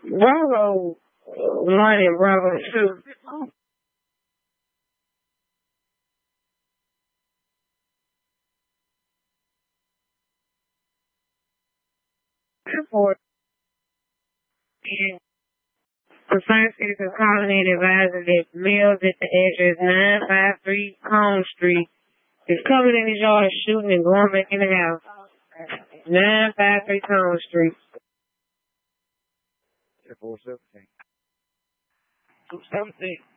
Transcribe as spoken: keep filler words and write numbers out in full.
Bravo one and Bravo two. For the Science Citizen calling in advising that males at the address nine five three Cone Street is coming in his yard shooting and going back in the house. nine five three Cone Street. four seventeen. two seventeen.